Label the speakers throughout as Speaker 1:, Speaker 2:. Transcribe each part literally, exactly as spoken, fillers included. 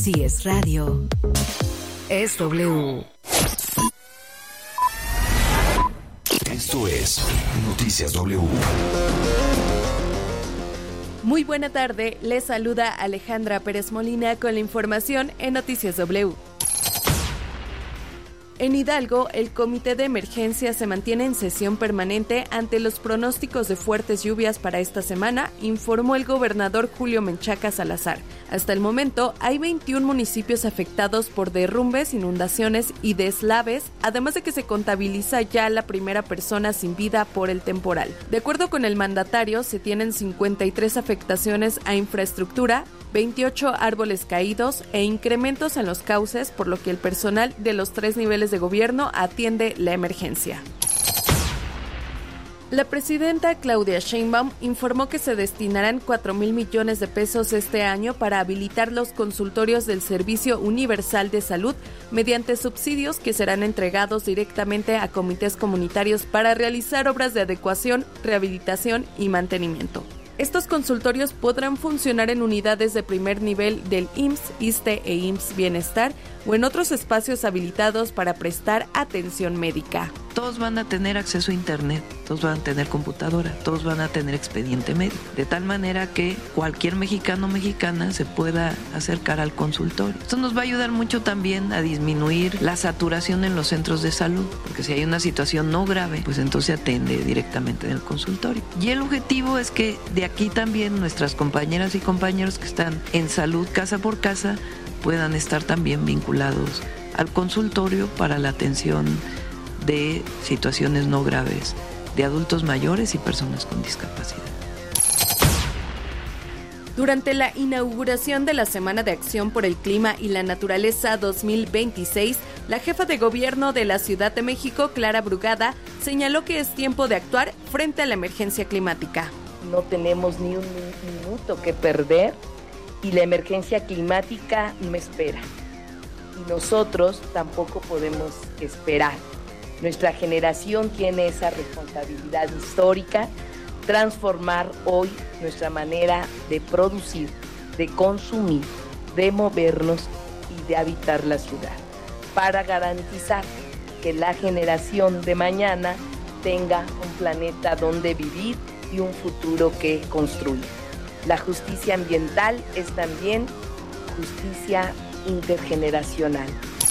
Speaker 1: Si es radio, es W.
Speaker 2: Esto es Noticias W.
Speaker 3: Muy buena tarde, les saluda Alejandra Pérez Molina con la información en Noticias W. En Hidalgo, el Comité de Emergencia se mantiene en sesión permanente ante los pronósticos de fuertes lluvias para esta semana, informó el gobernador Julio Menchaca Salazar. Hasta el momento, hay veintiún municipios afectados por derrumbes, inundaciones y deslaves, además de que se contabiliza ya la primera persona sin vida por el temporal. De acuerdo con el mandatario, se tienen cincuenta y tres afectaciones a infraestructura, veintiocho árboles caídos e incrementos en los cauces, por lo que el personal de los tres niveles de gobierno atiende la emergencia. La presidenta Claudia Sheinbaum informó que se destinarán cuatro mil millones de pesos este año para habilitar los consultorios del Servicio Universal de Salud mediante subsidios que serán entregados directamente a comités comunitarios para realizar obras de adecuación, rehabilitación y mantenimiento. Estos consultorios podrán funcionar en unidades de primer nivel del I M S S, ISSSTE e I M S S Bienestar o en otros espacios habilitados para prestar atención médica.
Speaker 4: Todos van a tener acceso a internet, todos van a tener computadora, todos van a tener expediente médico, de tal manera que cualquier mexicano o mexicana se pueda acercar al consultorio. Esto nos va a ayudar mucho también a disminuir la saturación en los centros de salud, porque si hay una situación no grave, pues entonces se atiende directamente en el consultorio. Y el objetivo es que de aquí también nuestras compañeras y compañeros que están en salud casa por casa puedan estar también vinculados al consultorio para la atención de situaciones no graves de adultos mayores y personas con discapacidad.
Speaker 3: Durante la inauguración de la Semana de Acción por el Clima y la Naturaleza dos mil veintiséis, la jefa de gobierno de la Ciudad de México, Clara Brugada, señaló que es tiempo de actuar frente a la emergencia climática.
Speaker 5: No tenemos ni un minuto que perder y la emergencia climática no espera. Y nosotros tampoco podemos esperar. Nuestra generación tiene esa responsabilidad histórica, transformar hoy nuestra manera de producir, de consumir, de movernos y de habitar la ciudad, para garantizar que la generación de mañana tenga un planeta donde vivir y un futuro que construir. La justicia ambiental es también justicia intergeneracional.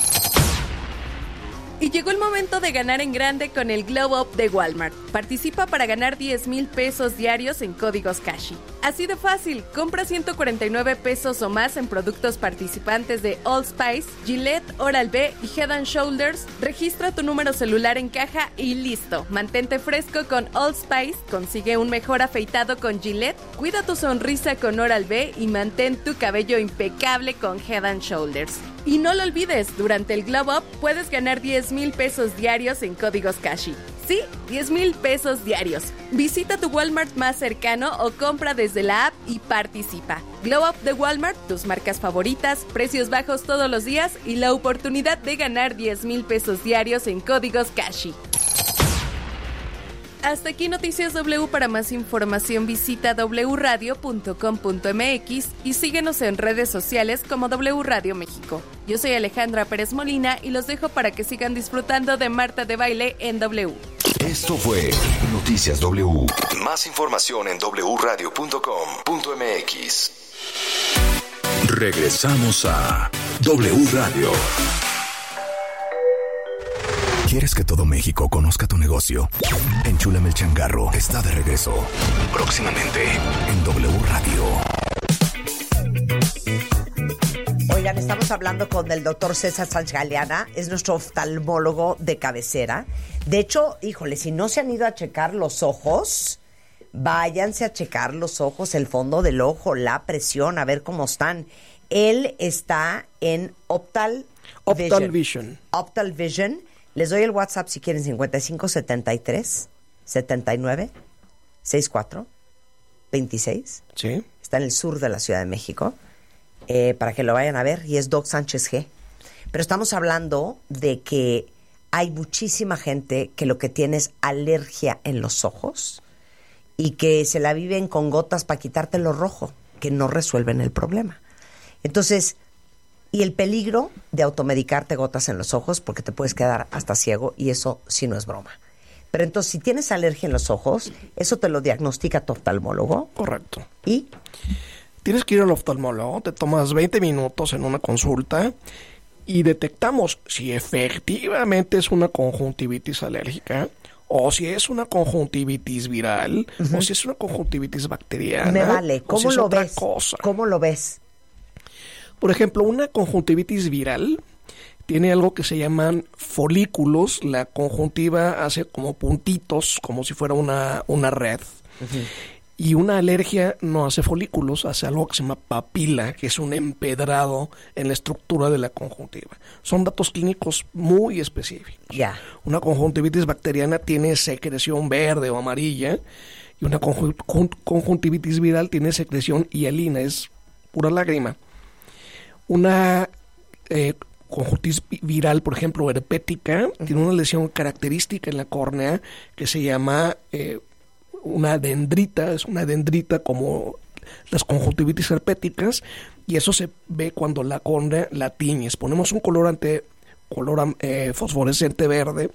Speaker 3: Y llegó el momento de ganar en grande con el Glow Up de Walmart. Participa para ganar diez mil pesos diarios en códigos Kashi. Así de fácil, compra ciento cuarenta y nueve pesos o más en productos participantes de Old Spice, Gillette, Oral-B y Head and Shoulders. Registra tu número celular en caja y listo. Mantente fresco con Old Spice, consigue un mejor afeitado con Gillette, cuida tu sonrisa con Oral-B y mantén tu cabello impecable con Head and Shoulders. Y no lo olvides, durante el Glow Up puedes ganar diez mil pesos diarios en códigos Kashi. Sí, diez mil pesos diarios. Visita tu Walmart más cercano o compra desde la app y participa. Glow Up de Walmart, tus marcas favoritas, precios bajos todos los días y la oportunidad de ganar diez mil pesos diarios en códigos Kashi. Hasta aquí Noticias W. Para más información visita doble u radio punto com punto m x y síguenos en redes sociales como W Radio México. Yo soy Alejandra Pérez Molina y los dejo para que sigan disfrutando de Marta de Baile en W.
Speaker 2: Esto fue Noticias W. Más información en doble u radio punto com punto m x. Regresamos a W Radio. ¿Quieres que todo México conozca tu negocio? Enchúlame el changarro está de regreso. Próximamente en W Radio.
Speaker 6: Oigan, estamos hablando con el doctor César Sánchez Galeana, es nuestro oftalmólogo de cabecera. De hecho, híjole, si no se han ido a checar los ojos, váyanse a checar los ojos, el fondo del ojo, la presión, a ver cómo están. Él está en Optal Vision.
Speaker 7: Optal Vision.
Speaker 6: Optal Vision. Les doy el WhatsApp si quieren, cincuenta y cinco setenta y tres setenta y nueve sesenta y cuatro veintiséis.
Speaker 7: Sí.
Speaker 6: Está en el sur de la Ciudad de México, eh, para que lo vayan a ver, y es Doc Sánchez G. Pero estamos hablando de que hay muchísima gente que lo que tiene es alergia en los ojos y que se la viven con gotas para quitarte lo rojo, que no resuelven el problema. Entonces, Y el peligro de automedicarte gotas en los ojos, porque te puedes quedar hasta ciego, y eso sí no es broma. Pero entonces, si tienes alergia en los ojos, eso te lo diagnostica tu oftalmólogo.
Speaker 7: Correcto.
Speaker 6: ¿Y?
Speaker 7: Tienes que ir al oftalmólogo, te tomas veinte minutos en una consulta y detectamos si efectivamente es una conjuntivitis alérgica, o si es una conjuntivitis viral, uh-huh. o si es una conjuntivitis bacteriana.
Speaker 6: Me vale. ¿Cómo
Speaker 7: si es
Speaker 6: lo
Speaker 7: otra
Speaker 6: ves?
Speaker 7: cosa.
Speaker 6: ¿Cómo lo ves?
Speaker 7: Por ejemplo, una conjuntivitis viral tiene algo que se llaman folículos. La conjuntiva hace como puntitos, como si fuera una, una red. Uh-huh. Y una alergia no hace folículos, hace algo que se llama papila, que es un empedrado en la estructura de la conjuntiva. Son datos clínicos muy específicos.
Speaker 6: Ya.
Speaker 7: Una conjuntivitis bacteriana tiene secreción verde o amarilla, y una conjun- conjuntivitis viral tiene secreción hialina, es pura lágrima. Una eh, conjuntivitis viral, por ejemplo, herpética, uh-huh. tiene una lesión característica en la córnea que se llama eh, una dendrita, es una dendrita como las conjuntivitis herpéticas, y eso se ve cuando la córnea la tiñes. Ponemos un colorante, color eh, fosforescente verde,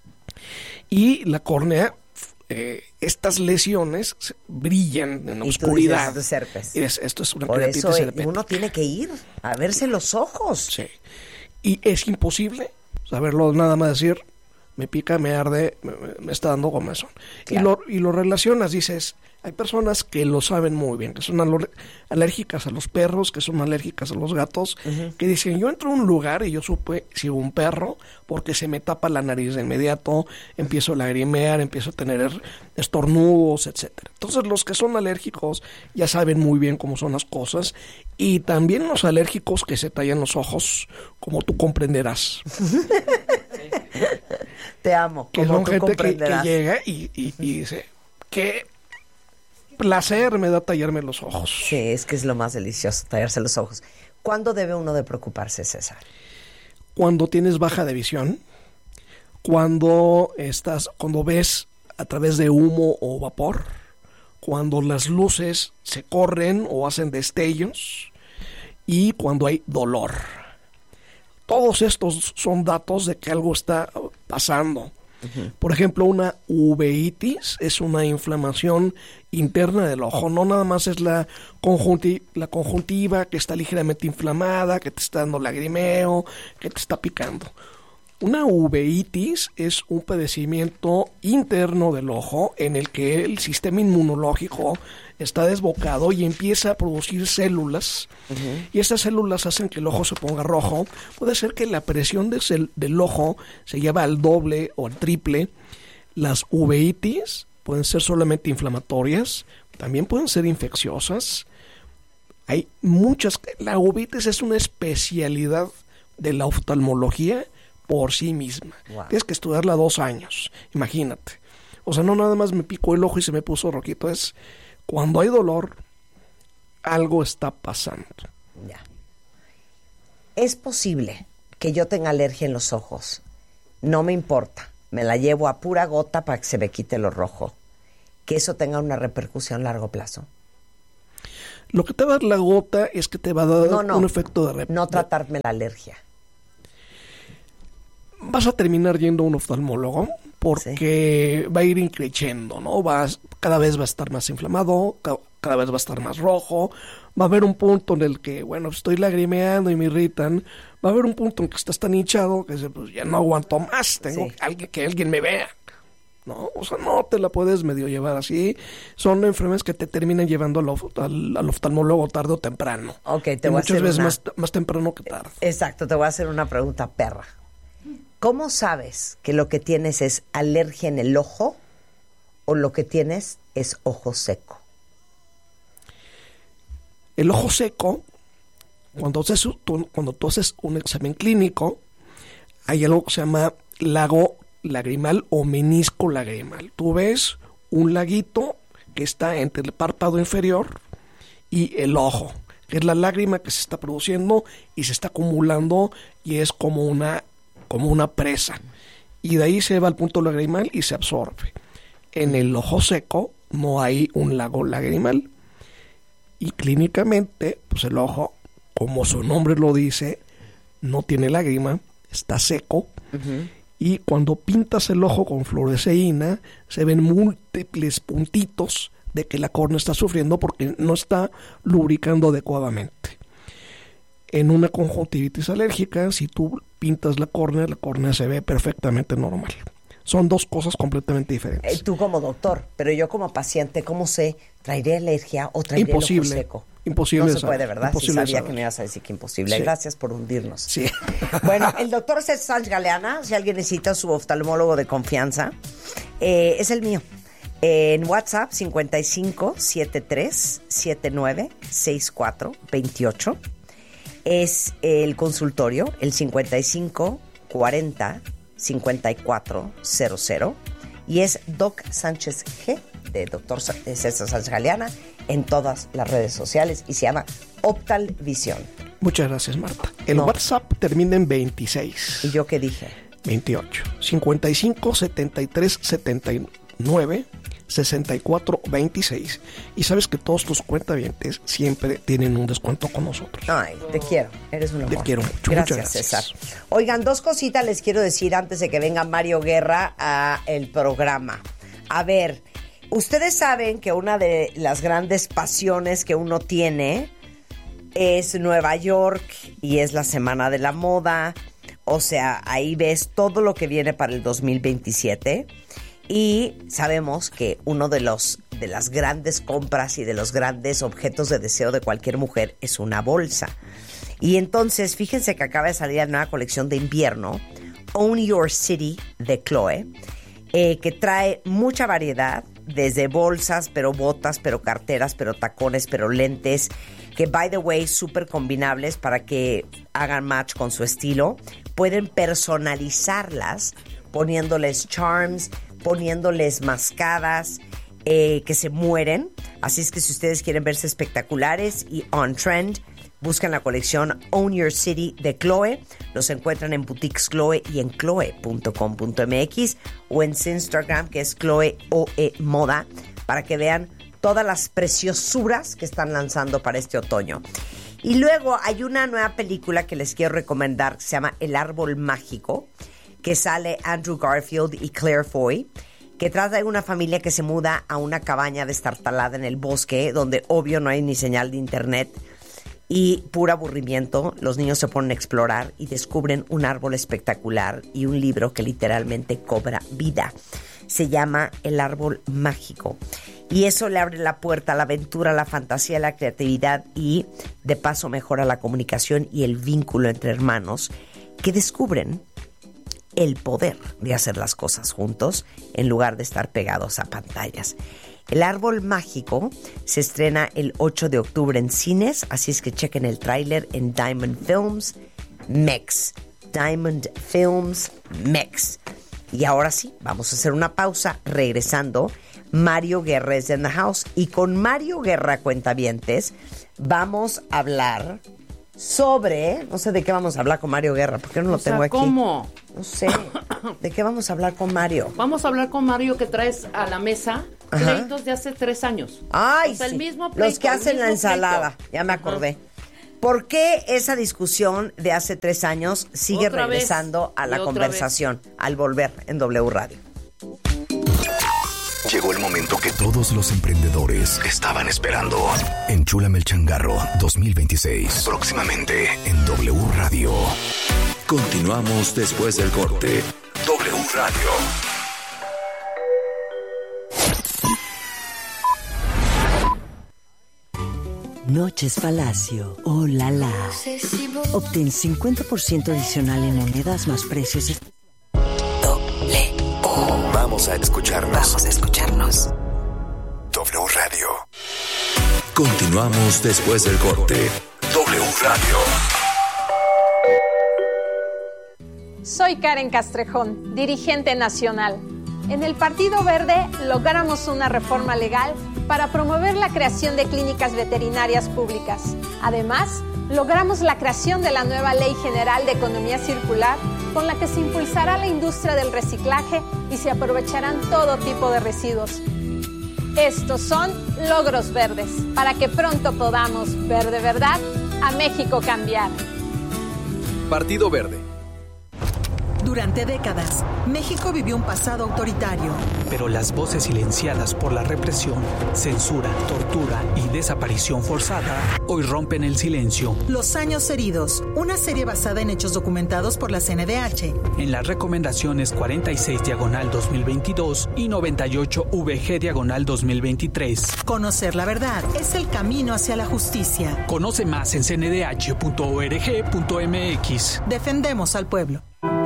Speaker 7: y la córnea, eh, estas lesiones brillan en la
Speaker 6: y
Speaker 7: oscuridad.
Speaker 6: Tú dices, esto es herpes.
Speaker 7: Y es, esto es una
Speaker 6: Por
Speaker 7: queratitis
Speaker 6: eso
Speaker 7: herpética.
Speaker 6: uno tiene que ir a verse los ojos.
Speaker 7: Sí. Y es imposible saberlo, nada más decir, me pica, me arde, me, me está dando comezón. Claro. Y, lo, y lo relacionas, dices, hay personas que lo saben muy bien, que son aler- alérgicas a los perros, que son alérgicas a los gatos, uh-huh. que dicen, yo entro a un lugar y yo supe si un perro, porque se me tapa la nariz de inmediato, empiezo a lagrimear, empiezo a tener estornudos, etcétera. Entonces los que son alérgicos ya saben muy bien cómo son las cosas, y también los alérgicos que se tallan los ojos, como tú comprenderás.
Speaker 6: Te amo.
Speaker 7: Que son gente que, que llega y, y, y dice, qué placer me da tallarme los ojos.
Speaker 6: Sí, es que es lo más delicioso, tallarse los ojos. ¿Cuándo debe uno de preocuparse, César?
Speaker 7: Cuando tienes baja de visión, cuando estás, cuando ves a través de humo o vapor, cuando las luces se corren o hacen destellos, y cuando hay dolor. Todos estos son datos de que algo está pasando. Uh-huh. Por ejemplo, una uveitis es una inflamación interna del ojo. No nada más es la, conjunti- la conjuntiva que está ligeramente inflamada, que te está dando lagrimeo, que te está picando. Una uveitis es un padecimiento interno del ojo en el que el sistema inmunológico está desbocado y empieza a producir células, uh-huh. y estas células hacen que el ojo se ponga rojo. Puede ser que la presión de cel- del ojo se lleve al doble o al triple. Las uveitis pueden ser solamente inflamatorias, también pueden ser infecciosas. Hay muchas. La uveitis es una especialidad de la oftalmología por sí misma. Wow. Tienes que estudiarla dos años, imagínate. O sea, no nada más me picó el ojo y se me puso rojito, es cuando hay dolor, algo está pasando.
Speaker 6: Ya. Es posible que yo tenga alergia en los ojos, no me importa, me la llevo a pura gota para que se me quite lo rojo, que eso tenga una repercusión a largo plazo.
Speaker 7: Lo que te va a dar la gota es que te va a dar
Speaker 6: no, no,
Speaker 7: un efecto de rep-
Speaker 6: no tratarme la alergia.
Speaker 7: Vas a terminar yendo a un oftalmólogo porque sí. va a ir increciendo, ¿no? Vas, cada vez va a estar más inflamado, ca- cada vez va a estar más rojo. Va a haber un punto en el que, bueno, estoy lagrimeando y me irritan. Va a haber un punto en que estás tan hinchado que pues, ya no aguanto más. Tengo sí. que, alguien, que alguien me vea, ¿no? O sea, no te la puedes medio llevar así. Son enfermedades que te terminan llevando al, of- al, al oftalmólogo tarde o temprano.
Speaker 6: Ok, te
Speaker 7: y
Speaker 6: voy a
Speaker 7: muchas
Speaker 6: hacer
Speaker 7: veces
Speaker 6: una...
Speaker 7: más, más temprano que tarde.
Speaker 6: Exacto, te voy a hacer una pregunta perra. ¿Cómo sabes que lo que tienes es alergia en el ojo o lo que tienes es ojo seco?
Speaker 7: El ojo seco, cuando haces, tú, cuando tú haces un examen clínico, hay algo que se llama lago lagrimal o menisco lagrimal. Tú ves un laguito que está entre el párpado inferior y el ojo, que es la lágrima que se está produciendo y se está acumulando y es como una, como una presa. Y de ahí se va al punto lagrimal y se absorbe. En el ojo seco no hay un lago lagrimal. Y clínicamente, pues el ojo como su nombre lo dice, no tiene lágrima, está seco. Uh-huh. Y cuando pintas el ojo con fluoresceína, se ven múltiples puntitos de que la córnea está sufriendo porque no está lubricando adecuadamente. En una conjuntivitis alérgica, si tú pintas la córnea, la córnea se ve perfectamente normal. Son dos cosas completamente diferentes.
Speaker 6: Eh, tú como doctor, pero yo como paciente, ¿cómo sé? ¿Traeré alergia o traeré
Speaker 7: imposible,
Speaker 6: el ojo seco?
Speaker 7: Imposible.
Speaker 6: No se puede, ¿verdad?
Speaker 7: Imposible
Speaker 6: Sí sabía
Speaker 7: saber.
Speaker 6: que me ibas a decir que imposible.
Speaker 7: Sí.
Speaker 6: Gracias por hundirnos.
Speaker 7: Sí.
Speaker 6: Bueno, el doctor César Sánchez Galeana, si alguien necesita su oftalmólogo de confianza, eh, es el mío. Eh, en WhatsApp, cincuenta y cinco, setenta y tres, setenta y nueve, sesenta y cuatro, veintiocho. Es el consultorio, el cincuenta y cinco, cuarenta, cincuenta y cuatro, cero cero. Y es Doc Sánchez G, de doctor César Sánchez Galeana, en todas las redes sociales, y se llama Optalvisión.
Speaker 7: Muchas gracias, Marta. El
Speaker 6: No.
Speaker 7: WhatsApp termina en veintiséis.
Speaker 6: ¿Y yo qué dije?
Speaker 7: veintiocho. cincuenta y cinco, setenta y tres, setenta y nueve, sesenta y cuatro, veintiséis. Y sabes que todos tus cuentavientes siempre tienen un descuento con nosotros.
Speaker 6: Ay, te quiero. Eres un amor.
Speaker 7: Te quiero mucho.
Speaker 6: Gracias,
Speaker 7: Muchas
Speaker 6: César.
Speaker 7: gracias.
Speaker 6: Oigan, dos cositas les quiero decir antes de que venga Mario Guerra a el programa. A ver, ustedes saben que una de las grandes pasiones que uno tiene es Nueva York y es la Semana de la Moda. O sea, ahí ves todo lo que viene para el dos mil veintisiete. Y sabemos que uno de los de las grandes compras y de los grandes objetos de deseo de cualquier mujer es una bolsa. Y entonces, fíjense que acaba de salir la nueva colección de invierno, Own Your City, de Chloe, eh, que trae mucha variedad, desde bolsas, pero botas, pero carteras, pero tacones, pero lentes, que, by the way, súper combinables para que hagan match con su estilo. Pueden personalizarlas poniéndoles charms, poniéndoles mascadas eh, que se mueren. Así es que si ustedes quieren verse espectaculares y on trend, buscan la colección Own Your City de Chloe. Los encuentran en Boutiques Chloe y en chloe punto com punto m x o en su Instagram, que es Chloe O E Moda, para que vean todas las preciosuras que están lanzando para este otoño. Y luego hay una nueva película que les quiero recomendar que se llama El Árbol Mágico, que sale Andrew Garfield y Claire Foy, que trata de una familia que se muda a una cabaña destartalada en el bosque, donde obvio no hay ni señal de internet y puro aburrimiento. Los niños se ponen a explorar y descubren un árbol espectacular y un libro que literalmente cobra vida. Se llama El Árbol Mágico. Y eso le abre la puerta a la aventura, a la fantasía, a la creatividad y de paso mejora la comunicación y el vínculo entre hermanos que descubren el poder de hacer las cosas juntos en lugar de estar pegados a pantallas. El Árbol Mágico se estrena el ocho de octubre en cines, así es que chequen el tráiler en Diamond Films Mex. Diamond Films Mex. Y ahora sí, vamos a hacer una pausa. Regresando, Mario Guerra es in the house. Y con Mario Guerra, cuentavientes, vamos a hablar sobre... No sé de qué vamos a hablar con Mario Guerra, porque no lo
Speaker 8: O sea,
Speaker 6: tengo aquí.
Speaker 8: ¿cómo?
Speaker 6: No sé. ¿De qué vamos a hablar con Mario?
Speaker 8: Vamos a hablar con Mario, que traes a la mesa
Speaker 6: Ajá.
Speaker 8: pleitos de hace tres años.
Speaker 6: Ay,
Speaker 8: O sea, el
Speaker 6: sí.
Speaker 8: mismo pleito,
Speaker 6: Los que
Speaker 8: el
Speaker 6: hacen la
Speaker 8: mismo
Speaker 6: ensalada.
Speaker 8: pleito.
Speaker 6: Ya me acordé. ¿Por qué esa discusión de hace tres años sigue
Speaker 8: Otra vez.
Speaker 6: regresando a
Speaker 8: Y
Speaker 6: la
Speaker 8: otra
Speaker 6: conversación al volver en W Radio?
Speaker 2: Llegó el momento que todos los emprendedores estaban esperando. Enchúlame el changarro dos mil veintiséis. Próximamente en W Radio. Continuamos después del corte. W Radio.
Speaker 9: Noches Palacio. Oh, la la. Obtén cincuenta por ciento adicional en monedas más precios.
Speaker 2: W. Vamos a escucharnos.
Speaker 1: Vamos a escucharnos.
Speaker 2: W Radio. Continuamos después del corte. W Radio.
Speaker 10: Soy Karen Castrejón, dirigente nacional. En el Partido Verde logramos una reforma legal para promover la creación de clínicas veterinarias públicas. Además, logramos la creación de la nueva Ley General de Economía Circular, con la que se impulsará la industria del reciclaje y se aprovecharán todo tipo de residuos. Estos son logros verdes, para que pronto podamos ver de verdad a México cambiar.
Speaker 11: Partido Verde.
Speaker 12: Durante décadas, México vivió un pasado autoritario.
Speaker 13: Pero las voces silenciadas por la represión, censura, tortura y desaparición forzada hoy rompen el silencio.
Speaker 12: Los años heridos, una serie basada en hechos documentados por la C N D H.
Speaker 13: En las recomendaciones cuarenta y seis diagonal dos mil veintidós y noventa y ocho V G diagonal dos mil veintitrés.
Speaker 12: Conocer la verdad es el camino hacia la justicia.
Speaker 13: Conoce más en c n d h punto org punto m x.
Speaker 12: Defendemos al pueblo.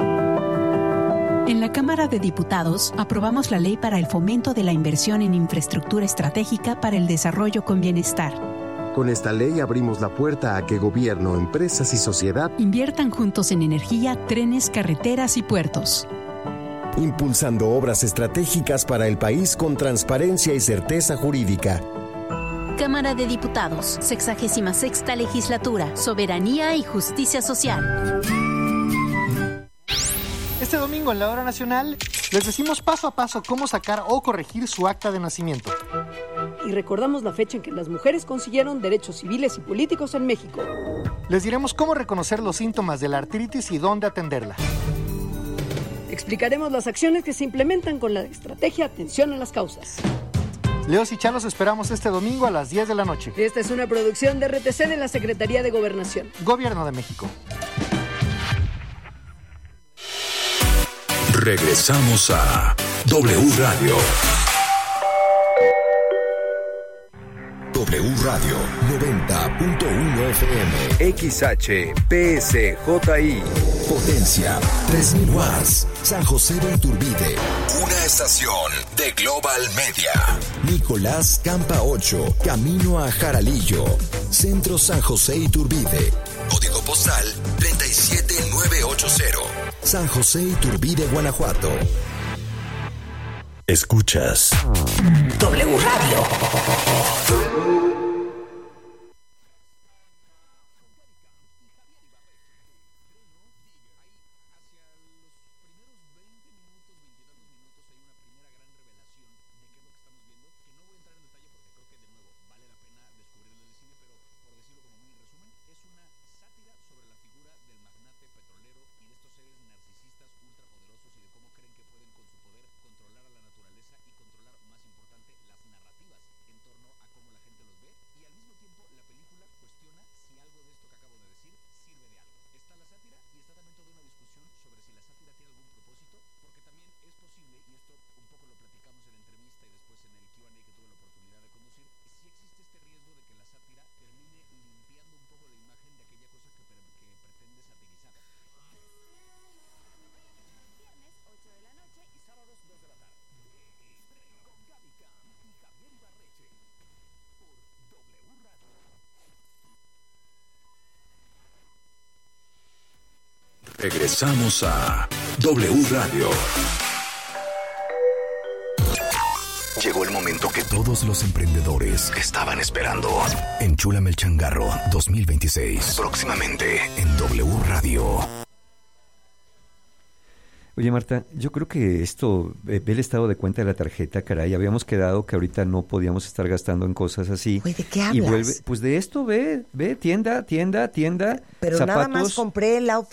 Speaker 14: En la Cámara de Diputados aprobamos la ley para el fomento de la inversión en infraestructura estratégica para el desarrollo con bienestar.
Speaker 15: Con esta ley abrimos la puerta a que gobierno, empresas y sociedad
Speaker 14: inviertan juntos en energía, trenes, carreteras y puertos.
Speaker 15: Impulsando obras estratégicas para el país con transparencia y certeza jurídica.
Speaker 16: Cámara de Diputados, sexagésima sexta legislatura, soberanía y justicia social.
Speaker 17: Este domingo en la Hora Nacional les decimos paso a paso cómo sacar o corregir su acta de nacimiento.
Speaker 18: Y recordamos la fecha en que las mujeres consiguieron derechos civiles y políticos en México.
Speaker 17: Les diremos cómo reconocer los síntomas de la artritis y dónde atenderla.
Speaker 18: Explicaremos las acciones que se implementan con la estrategia Atención a las Causas.
Speaker 17: Leos y Chá los esperamos este domingo a las diez de la noche.
Speaker 18: Esta es una producción de R T C de la Secretaría de Gobernación.
Speaker 17: Gobierno de México.
Speaker 2: Regresamos a W Radio. W Radio noventa punto uno F M.
Speaker 11: X H P S J I.
Speaker 2: Potencia tres mil watts. San José de Iturbide. Una estación de Global Media. Nicolás Campa ocho. Camino a Jaralillo. Centro San José Iturbide. Código postal treinta y siete nueve ochenta. San José Iturbide, Guanajuato. Escuchas W Radio. Regresamos a W Radio. Llegó el momento que todos los emprendedores estaban esperando. Enchúlame el changarro dos mil veintiséis. Próximamente en W Radio.
Speaker 19: Oye, Marta, yo creo que esto, ve, ve el estado de cuenta de la tarjeta, caray. Habíamos quedado que ahorita no podíamos estar gastando en cosas así.
Speaker 6: Güey, ¿de qué hablas?
Speaker 19: Y vuelve, pues de esto, ve, ve, tienda, tienda, tienda.
Speaker 6: Pero
Speaker 19: zapatos.
Speaker 6: nada más compré el outfit